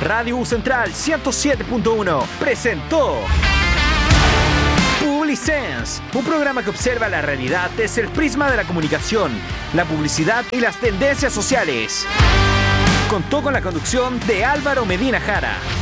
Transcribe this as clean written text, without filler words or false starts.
Radio Central 107.1 presentó Publisense, un programa que observa la realidad desde el prisma de la comunicación, la publicidad y las tendencias sociales. Contó con la conducción de Álvaro Medina Jara.